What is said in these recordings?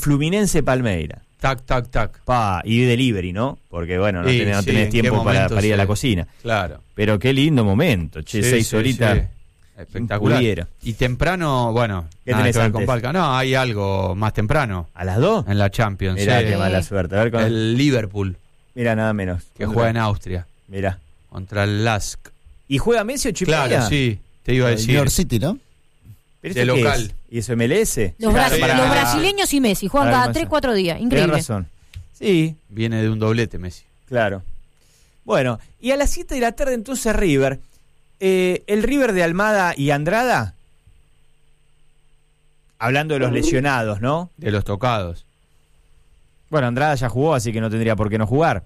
Fluminense Palmeiras. Tac, tac, tac. Y delivery, ¿no? Porque bueno, no tenés tiempo para ir a la cocina. Claro. Pero qué lindo momento, 6 horitas. Sí. Espectacular. Y temprano, bueno, ¿qué tenés antes? Con Palca. No, hay algo más temprano. ¿A las 2? En la Champions. Mirá, qué mala suerte. A ver con el Liverpool. Mira, nada menos. Que juega en Austria. Mira. Contra el Lask. ¿Y juega Messi o Chiprea? Claro, sí. Te iba a decir. New York City, ¿no? ¿Pero de local. Es? ¿Y eso MLS? Los brasileños y Messi juegan cada 3-4 días. Increíble. Tienes razón. Sí. Viene de un doblete Messi. Claro. Bueno, y a las 7 de la tarde entonces River. El River de Almada y Andrada. Hablando de los lesionados, ¿no? De los tocados. Bueno, Andrada ya jugó, así que no tendría por qué no jugar.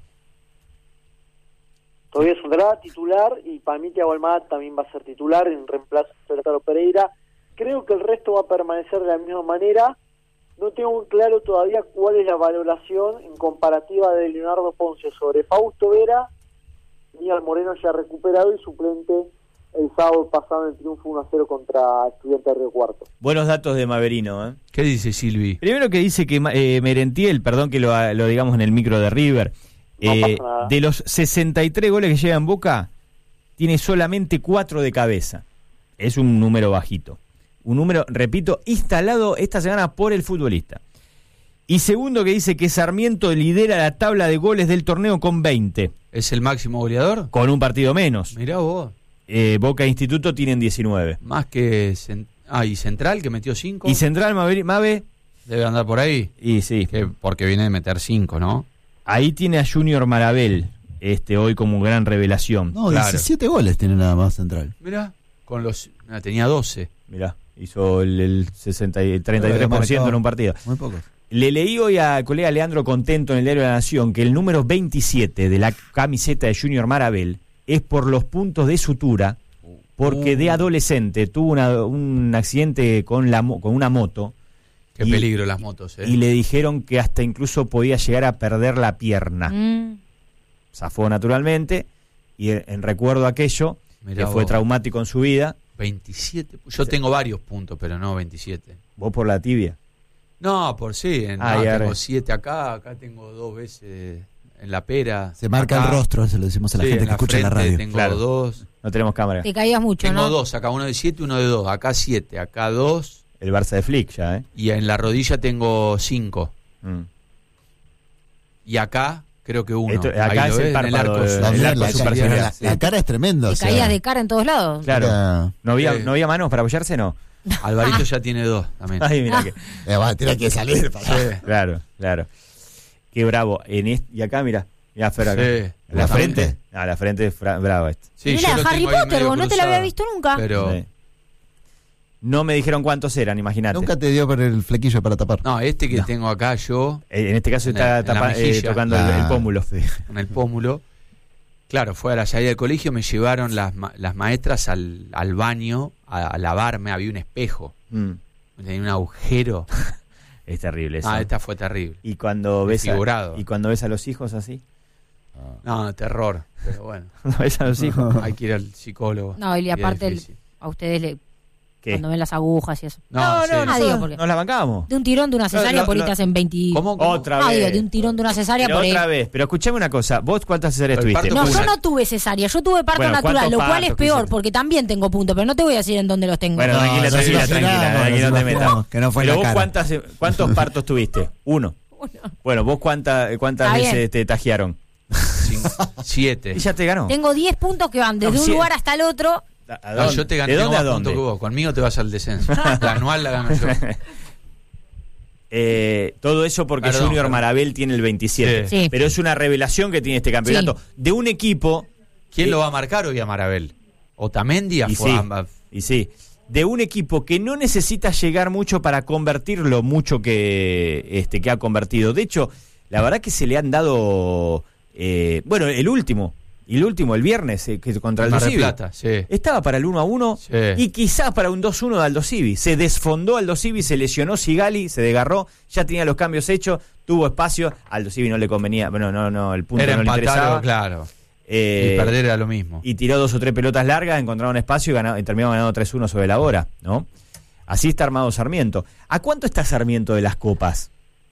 Todavía es Andrada titular y para mí Thiago Almada también va a ser titular en reemplazo de Lautaro Pereira. Creo que el resto va a permanecer de la misma manera. No tengo muy claro todavía cuál es la valoración en comparativa de Leonardo Ponce sobre Fausto Vera. Miguel Moreno ya recuperado y suplente el sábado pasado en el triunfo 1-0 contra Estudiantes de Río Cuarto. Buenos datos de Maverino, ¿eh? ¿Qué dice Silvi? Primero que dice que Merentiel, perdón que lo digamos en el micro de River, de los 63 goles que lleva en Boca, tiene solamente 4 de cabeza. Es un número bajito. Un número, repito, instalado esta semana por el futbolista. Y segundo que dice que Sarmiento lidera la tabla de goles del torneo con 20. ¿Es el máximo goleador? Con un partido menos. Mirá vos. Boca e Instituto tienen 19. Más que... y Central, que metió 5. Y Central, Mave... Debe andar por ahí. Y sí. Porque viene de meter 5, ¿no? Ahí tiene a Junior Marabel, hoy como gran revelación. No, claro. 17 goles tiene nada más Central. Mirá, tenía 12. Mirá, hizo el 33% en un partido. Muy pocos. Le leí hoy al colega Leandro Contento en el Diario de la Nación que el número 27 de la camiseta de Junior Marabel es por los puntos de sutura, porque de adolescente tuvo un accidente con una moto. Qué peligro las motos, Y le dijeron que hasta incluso podía llegar a perder la pierna. Zafó naturalmente, y en recuerdo a aquello, que fue traumático en su vida. 27. Yo tengo varios puntos, pero no 27. ¿Vos por la tibia? No, tengo 7 acá tengo 2 veces en la pera. Se marca acá el rostro, se lo decimos a la gente que escucha en la radio. Tengo 2. No tenemos cámara. Te caías mucho, tengo ¿no? Tengo 2, acá uno de 7 y uno de 2. Acá 7, acá 2. El Barça de Flick ya, ¿eh? Y en la rodilla tengo 5. Y acá creo que 1. Acá es el párpado. La cara es tremenda. Te caías de cara en todos lados. Claro. ¿No había manos para apoyarse? No. Alvarito ya tiene 2 también. Ay, mira que... tiene que salir. Claro. Qué bravo. Y acá, mira Fer, acá. Sí. ¿La frente? La frente es brava esta. Sí, mira, Harry Potter, vos no te la había visto nunca. Pero... Sí. No me dijeron cuántos eran, imagínate. Nunca te dio por el flequillo para tapar. No, que tengo acá yo... En este caso está tocando el pómulo. Sí. En el pómulo. Claro, fue a la salida del colegio, me llevaron las maestras al baño a lavarme, había un espejo. Tenía un agujero. Es terrible eso. Esta fue terrible. ¿Y cuando ves a los hijos así? No, terror. Pero bueno. ¿No ves a los hijos? Hay que ir al psicólogo. No, y aparte a ustedes cuando ven las agujas y eso. No, digo porque nos la bancábamos. De un tirón de una cesárea por ahí te hacen 20. ¿Cómo? Otra vez. Digo, de un tirón de una cesárea por ahí. Otra vez, pero escuchame una cosa, ¿vos cuántas cesáreas tuviste? No, yo no tuve cesárea, yo tuve parto natural, lo cual es peor, porque también tengo puntos, pero no te voy a decir en dónde los tengo. Bueno, tranquila, aquí no te metas. Que no fue pero la vos cara. ¿cuántos partos tuviste? Uno. Bueno, ¿vos cuántas veces te tajearon? 7. ¿Y ya te ganó? Tengo 10 puntos que van desde un lugar hasta el otro. No, yo te gané. ¿De dónde a dónde? Punto que vos. Conmigo te vas al descenso. La anual la gano yo. Todo eso porque Junior Marabel tiene el 27. Sí. Pero es una revelación que tiene este campeonato. Sí. De un equipo... ¿Quién lo va a marcar hoy a Marabel? ¿Otamendi? Y sí. De un equipo que no necesita llegar mucho para convertir lo mucho que ha convertido. De hecho, la verdad que se le han dado... el último, el viernes, que contra el Aldo Civi. Estaba para el 1-1 y quizás para un 2-1 de Aldo Civi. Se desfondó Aldo Civi, se lesionó Sigali, se desgarró, ya tenía los cambios hechos, tuvo espacio. Aldo Civi no le convenía, no, el punto era no le interesaba. Claro. Y perder era lo mismo. Y tiró 2 o 3 pelotas largas, encontraron espacio y terminaron ganando 3-1 sobre la hora, ¿no? Así está armado Sarmiento. ¿A cuánto está Sarmiento de las copas?